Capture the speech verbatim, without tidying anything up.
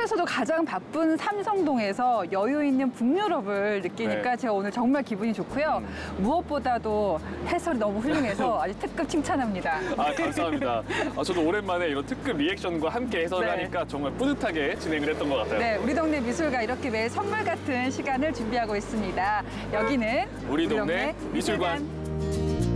서울에서도 가장 바쁜 삼성동에서 여유 있는 북유럽을 느끼니까 네. 제가 오늘 정말 기분이 좋고요. 음. 무엇보다도 해설이 너무 훌륭해서 아주 특급 칭찬합니다. 아, 감사합니다. 아, 저도 오랜만에 이런 특급 리액션과 함께 해설을 네. 하니까 정말 뿌듯하게 진행을 했던 것 같아요. 네, 우리 동네 미술가 이렇게 매일 선물 같은 시간을 준비하고 있습니다. 여기는 우리 동네 미술관.